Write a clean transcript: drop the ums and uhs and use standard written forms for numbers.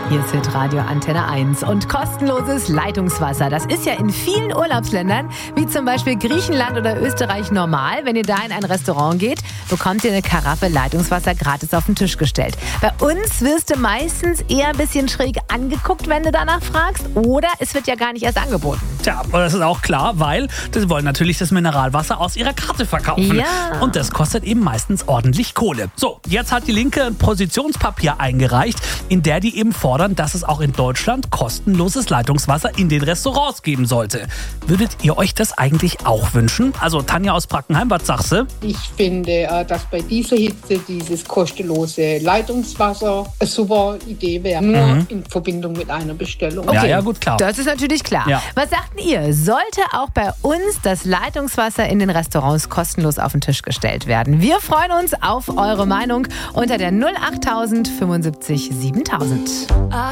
Hier ist Hitradio Antenne 1 und kostenloses Leitungswasser. Das ist ja in vielen Urlaubsländern, wie zum Beispiel Griechenland oder Österreich, normal. Wenn ihr da in ein Restaurant geht, bekommt ihr eine Karaffe Leitungswasser gratis auf den Tisch gestellt. Bei uns wirst du meistens eher ein bisschen schräg angeguckt, wenn du danach fragst, oder es wird ja gar nicht erst angeboten. Tja, aber das ist auch klar, weil die wollen natürlich das Mineralwasser aus ihrer Karte verkaufen. Ja. Und das kostet eben meistens ordentlich Kohle. So, jetzt hat die Linke ein Positionspapier eingereicht, in der die eben fordern, dass es auch in Deutschland kostenloses Leitungswasser in den Restaurants geben sollte. Würdet ihr euch das eigentlich auch wünschen? Also Tanja aus Brackenheim, was sagst du? Ich finde, dass bei dieser Hitze dieses kostenlose Leitungswasser eine super Idee wäre. Nur in Verbindung mit einer Bestellung. Okay. Ja, gut, klar. Das ist natürlich klar. Ja. Was sagt ihr? Sollte auch bei uns das Leitungswasser in den Restaurants kostenlos auf den Tisch gestellt werden? Wir freuen uns auf eure Meinung unter der 08000 75 7000.